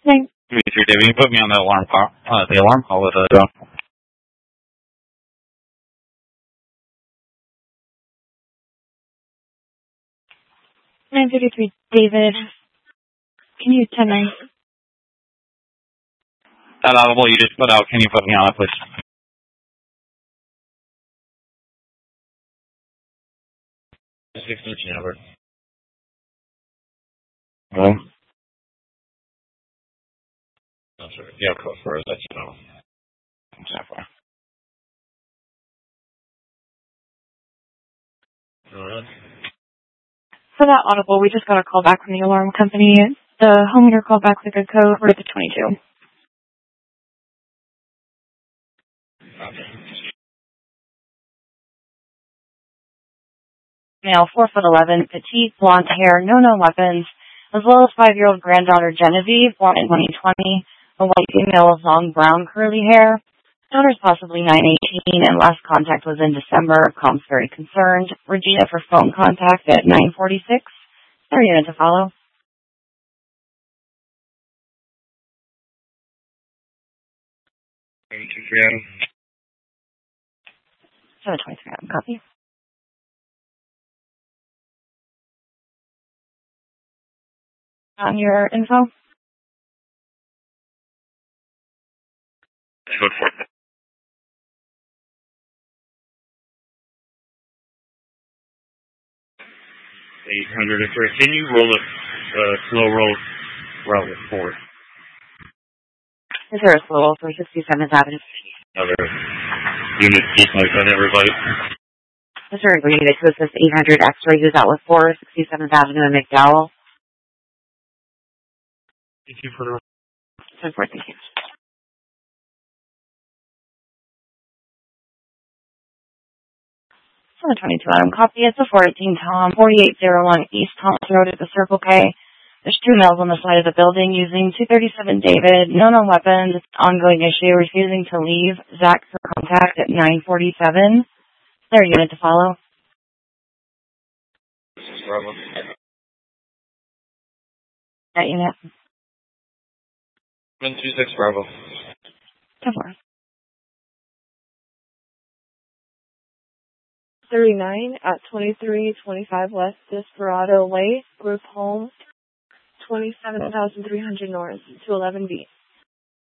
Thanks. David, you put me on the alarm call with John. 9:33, David. Can you 10-9? That audible you just put out, can you put me on it, please? Just 16 number. Hello? No, sir. Yeah, close for us. That's no. I'm Sapphire. For that audible, we just got a call back from the alarm company. The homeowner called back with a good code. We're at the 22. Okay. Male, 4'11", petite, blonde hair, no known weapons, as well as 5-year-old granddaughter Genevieve, born in 2020, a white female with long brown curly hair. Daughter's possibly 9/18, and last contact was in December. Com's very concerned. Regina for phone contact at 9:46. Their unit to follow. Thank you, Adam. 7:23, Adam, copy. On your info? Good for it. 803. Can you roll it, slow roll route with 4? Is there a slow roll for 67th Avenue? Other unit keep like that, everybody. Mr. Green, to assist 800 X-ray, who's out with 4, 67th Avenue in McDowell. Thank you for the... 10-4, thank you. 7:22, Adam, copy. It's a 418 Tom, 4801 East Thomas Road at the Circle K. There's 2 males on the side of the building using 237 David, no known weapons, ongoing issue, refusing to leave. Zach for contact at 9:47. Their unit to follow. Bravo. That unit. 126 Bravo. 10-4. 39 at 2325 West Desperado Way, Group Home, 27,300 North, 211B.